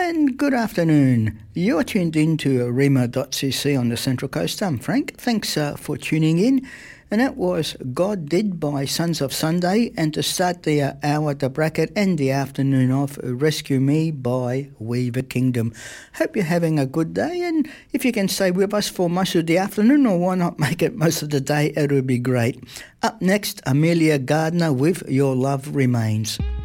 And good afternoon. You're tuned in to Rima.cc on the Central Coast. I'm Frank. Thanks for tuning in. And that was God Did by Sons of Sunday. And to start the hour, the bracket, and the afternoon off, Rescue Me by Weaver Kingdom. Hope you're having a good day. And if you can stay with us for most of the afternoon, or why not make it most of the day, it would be great. Up next, Amelia Gardner with Your Love Remains.